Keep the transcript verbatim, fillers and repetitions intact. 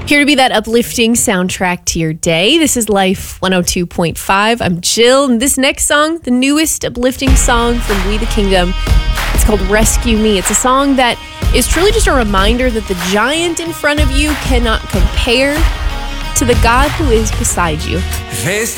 Here to be that uplifting soundtrack to your day. This is Life one oh two point five. I'm Jill, and this next song, the newest uplifting song from We the Kingdom, it's called Rescue Me. It's a song that is truly just a reminder that the giant in front of you cannot compare to the God who is beside you. Faced